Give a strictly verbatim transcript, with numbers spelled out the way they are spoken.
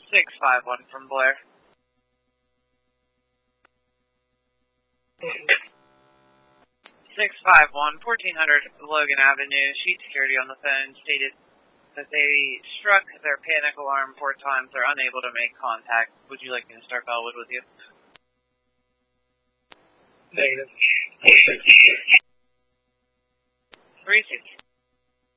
six five one from Blair. six five one, fourteen hundred Logan Avenue. Sheet security on the phone stated that they struck their panic alarm four times. They're unable to make contact. Would you like me to start Bellwood with you? Negative. three six.